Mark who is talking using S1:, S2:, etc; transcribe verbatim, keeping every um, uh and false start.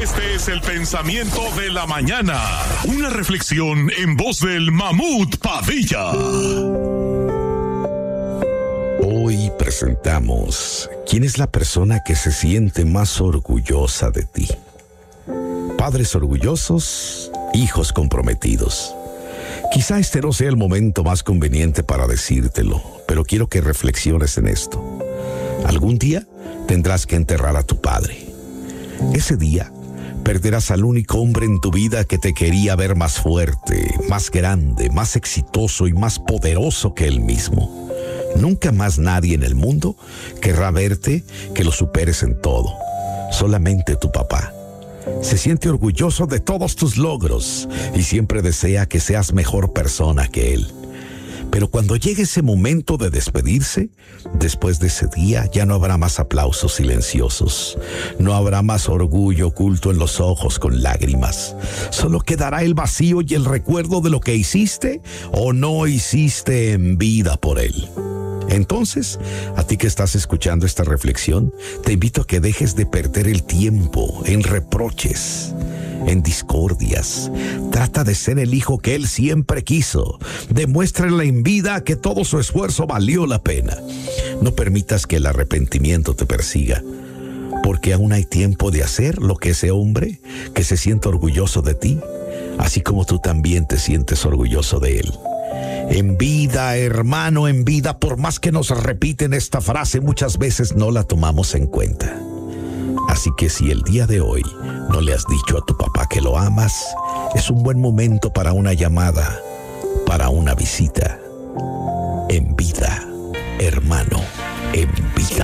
S1: Este es el pensamiento de la mañana. Una reflexión en voz del Mamut Padilla.
S2: Hoy presentamos ¿quién es la persona que se siente más orgullosa de ti? Padres orgullosos, hijos comprometidos. Quizá este no sea el momento más conveniente para decírtelo, pero quiero que reflexiones en esto. Algún día tendrás que enterrar a tu padre. Ese día perderás al único hombre en tu vida que te quería ver más fuerte, más grande, más exitoso y más poderoso que él mismo. Nunca más nadie en el mundo querrá verte que lo superes en todo. Solamente tu papá. Se siente orgulloso de todos tus logros y siempre desea que seas mejor persona que él. Pero cuando llegue ese momento de despedirse, después de ese día ya no habrá más aplausos silenciosos. No habrá más orgullo oculto en los ojos con lágrimas. Solo quedará el vacío y el recuerdo de lo que hiciste o no hiciste en vida por él. Entonces, a ti que estás escuchando esta reflexión, te invito a que dejes de perder el tiempo en reproches, en discordias. Trata de ser el hijo que él siempre quiso. Demuéstrale en vida que todo su esfuerzo valió la pena. No permitas que el arrepentimiento te persiga, porque aún hay tiempo de hacer lo que ese hombre que se siente orgulloso de ti, así como tú también te sientes orgulloso de él. En vida, hermano, en vida, por más que nos repiten esta frase, muchas veces no la tomamos en cuenta. Así que si el día de hoy no le has dicho a tu papá que lo amas, es un buen momento para una llamada, para una visita. En vida, hermano, en vida.